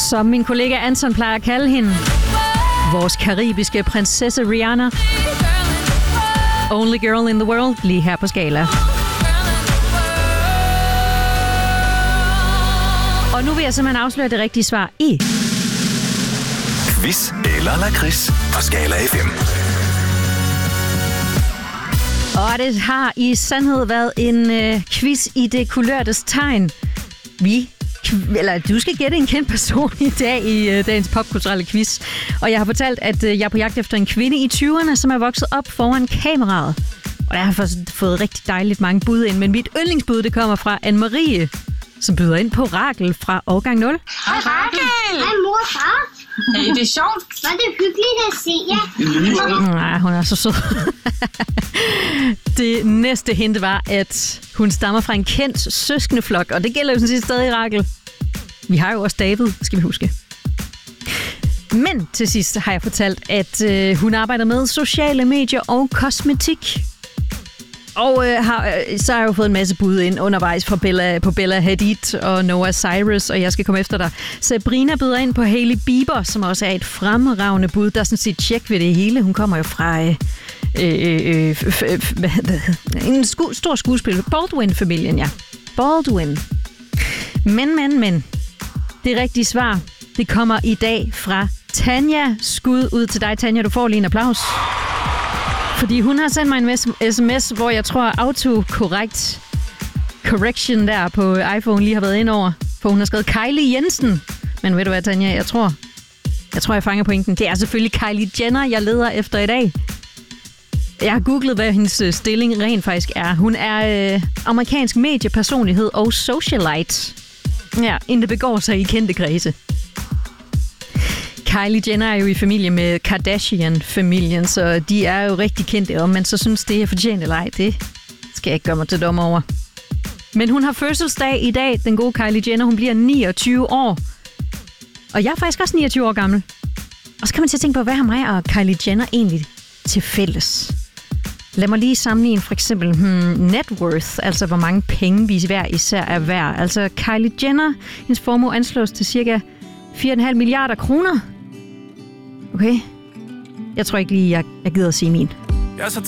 Som min kollega Anton plejer at kalde hende. Vores karibiske prinsesse Rihanna. Only girl in the world, lige her på Skala. Og nu vil jeg simpelthen afsløre det rigtige svar i... Quiz eller lakrids på Skala FM. Og det har i sandhed været en quiz i det kulørtes tegn. Du skal gætte en kendt person i dag i dagens popkulturelle quiz. Og jeg har fortalt, at jeg er på jagt efter en kvinde i 20'erne, som er vokset op foran kameraet. Og jeg har fået rigtig dejligt mange bud ind, men mit yndlingsbud, det kommer fra Anne-Marie, som byder ind på Rakel fra årgang 0. Hej Rakel! Hej mor og far. Hey, det er sjovt. Var det hyggeligt at se jer? Nej, hun er så sød. Det næste hint var, at hun stammer fra en kendt søskendeflok, og det gælder jo sådan set stadig Rakel. Vi har jo også David, skal vi huske. Men til sidst har jeg fortalt, at hun arbejder med sociale medier og kosmetik. Og så har jeg jo fået en masse bud ind undervejs fra Bella Hadid og Noah Cyrus, og jeg skal komme efter dig. Sabrina byder ind på Hailey Bieber, som også er et fremragende bud. Der er sådan set tjek ved det hele. Hun kommer jo fra en stor skuespiller. Baldwin-familien, ja. Baldwin. Men. Det rigtige svar, det kommer i dag fra Tanja. Skud ud til dig, Tanja. Du får lige en applaus. Fordi hun har sendt mig en sms, hvor jeg tror correction der på iPhone lige har været ind over. For hun har skrevet Kylie Jensen. Men ved du hvad, Tanja, jeg tror jeg fanger pointen. Det er selvfølgelig Kylie Jenner, jeg leder efter i dag. Jeg har googlet, hvad hendes stilling rent faktisk er. Hun er amerikansk mediepersonlighed og socialite. Ja, inden det begår sig i kendte kredse. Kylie Jenner er jo i familie med Kardashian-familien, så de er jo rigtig kendte, om man så synes, det er fortjent eller ej. Det skal jeg ikke gøre mig til dommer over. Men hun har fødselsdag i dag, den gode Kylie Jenner. Hun bliver 29 år. Og jeg er faktisk også 29 år gammel. Og så kan man til at tænke på, hvad har mig og Kylie Jenner egentlig til fælles? Lad mig lige sammenligne for eksempel net worth, altså hvor mange penge vi hver især er værd. Altså Kylie Jenner, hendes formue anslås til cirka 4,5 milliarder kroner. Okay. Jeg tror ikke lige, jeg gider at sige min. Jeg er så